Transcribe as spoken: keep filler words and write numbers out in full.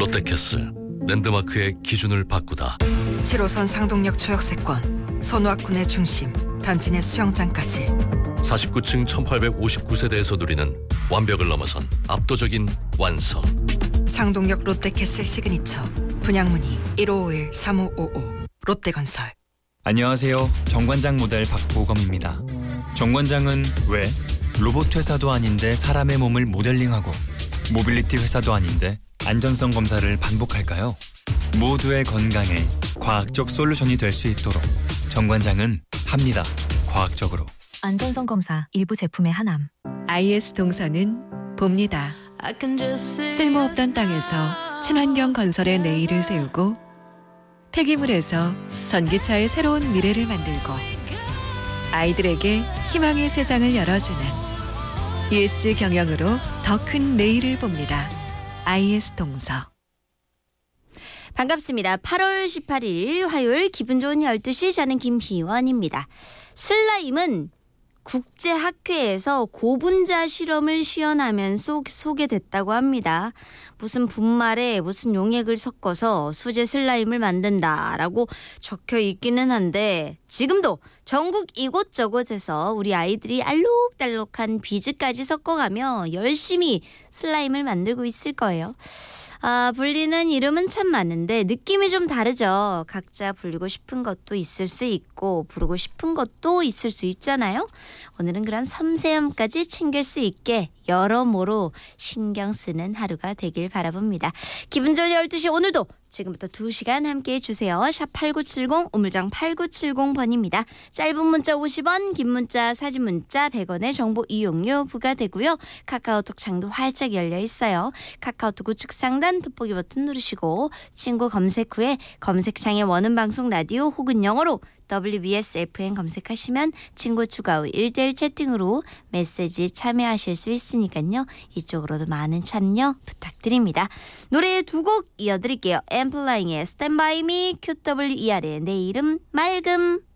롯데캐슬 랜드마크의 기준을 바꾸다. 칠 호선 상동역 초역세권, 선호학군의 중심, 단지 내 수영장까지 사십구 층 천팔백오십구 세대에서 누리는 완벽을 넘어선 압도적인 완성. 상동역 롯데캐슬 시그니처. 분양문의 일오오일 삼오오오. 롯데건설. 안녕하세요. 정관장 모델 박보검입니다. 정관장은 왜 로봇 회사도 아닌데 사람의 몸을 모델링하고 모빌리티 회사도 아닌데 안전성 검사를 반복할까요? 모두의 건강에 과학적 솔루션이 될 수 있도록 정관장은 합니다. 과학적으로. 안전성 검사 일부 제품의 하남. 아이에스 동사는 봅니다. 쓸모없던 땅에서 친환경 건설의 내일을 세우고 폐기물에서 전기차의 새로운 미래를 만들고 아이들에게 희망의 세상을 열어주는 이에스지 경영으로 더 큰 내일을 봅니다. 아이에스 동서. 반갑습니다. 팔월 십팔일 화요일 기분 좋은 열두 시 저는 김희원입니다. 슬라임은 국제학회에서 고분자 실험을 시연하면서 소개됐다고 합니다. 무슨 분말에 무슨 용액을 섞어서 수제 슬라임을 만든다라고 적혀 있기는 한데 지금도 전국 이곳저곳에서 우리 아이들이 알록달록한 비즈까지 섞어가며 열심히 슬라임을 만들고 있을 거예요. 아, 불리는 이름은 참 많은데 느낌이 좀 다르죠. 각자 불리고 싶은 것도 있을 수 있고 부르고 싶은 것도 있을 수 있잖아요. 오늘은 그런 섬세함까지 챙길 수 있게 여러모로 신경 쓰는 하루가 되길 바라봅니다. 기분 좋은 열두 시 오늘도 지금부터 두 시간 함께해 주세요. 샵 팔구칠공 우물정 팔구칠공 번입니다. 짧은 문자 오십 원, 긴 문자 사진 문자 백 원의 정보 이용료 부과되고요. 카카오톡 창도 활짝 열려 있어요. 카카오톡 우측 상단 돋보기 버튼 누르시고 친구 검색 후에 검색창에 원음 방송 라디오 혹은 영어로 더블유비에스 에프엠 검색하시면 친구 추가 후 일 대일 채팅으로 메시지 참여하실 수 있으니까요. 이쪽으로도 많은 참여 부탁드립니다. 노래 두 곡 이어드릴게요. 엠플라잉의 Stand By Me, 큐더블유이알의 내 이름 맑음.